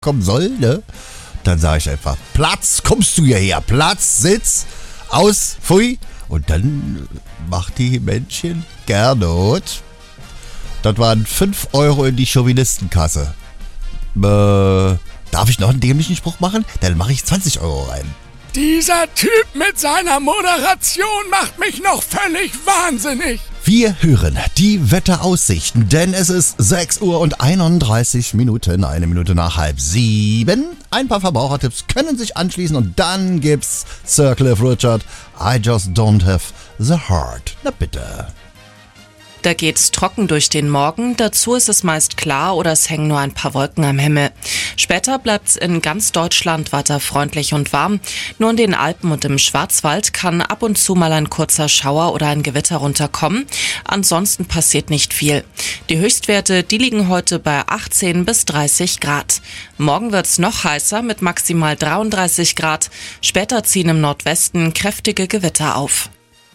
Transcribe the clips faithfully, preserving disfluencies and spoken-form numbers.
kommen soll, ne? Dann sage ich einfach, Platz, kommst du hierher, Platz, Sitz, aus, pfui. Und dann macht die Männchen Gernot. Das waren fünf Euro in die Chauvinistenkasse. Äh, darf ich noch einen dämlichen Spruch machen? Dann mache ich zwanzig Euro rein. Dieser Typ mit seiner Moderation macht mich noch völlig wahnsinnig. Wir hören die Wetteraussichten, denn es ist sechs Uhr und einunddreißig Minuten, eine Minute nach halb sieben. Ein paar Verbrauchertipps können sich anschließen und dann gibt's Sir Cliff Richard, I just don't have the heart. Na bitte. Da geht's trocken durch den Morgen, dazu ist es meist klar oder es hängen nur ein paar Wolken am Himmel. Später bleibt's in ganz Deutschland weiter freundlich und warm. Nur in den Alpen und im Schwarzwald kann ab und zu mal ein kurzer Schauer oder ein Gewitter runterkommen. Ansonsten passiert nicht viel. Die Höchstwerte, die liegen heute bei achtzehn bis dreißig Grad. Morgen wird's noch heißer mit maximal dreiunddreißig Grad. Später ziehen im Nordwesten kräftige Gewitter auf.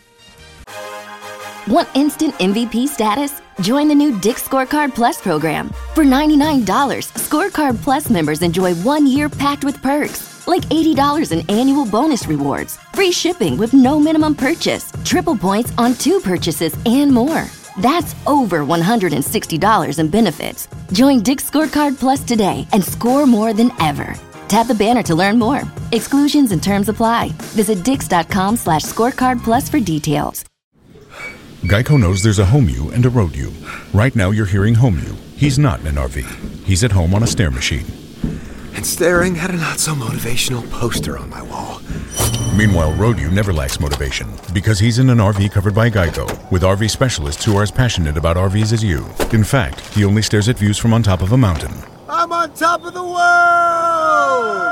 Want instant M V P status? Join the new Dick's Scorecard Plus program. For ninety-nine dollars, Scorecard Plus members enjoy one year packed with perks, like eighty dollars in annual bonus rewards, free shipping with no minimum purchase, triple points on two purchases, and more. That's over one hundred sixty dollars in benefits. Join Dick's Scorecard Plus today and score more than ever. Tap the banner to learn more. Exclusions and terms apply. Visit dix.com slash scorecard plus for details. Geico knows there's a home you and a road you. Right now you're hearing home you. He's not in an R V. He's at home on a stair machine. And staring at a not-so-motivational poster on my wall. Meanwhile, road you never lacks motivation because he's in an R V covered by Geico with R V specialists who are as passionate about R Vs as you. In fact, he only stares at views from on top of a mountain. I'm on top of the world!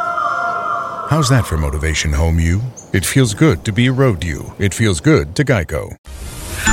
How's that for motivation, home you? It feels good to be a road you. It feels good to Geico.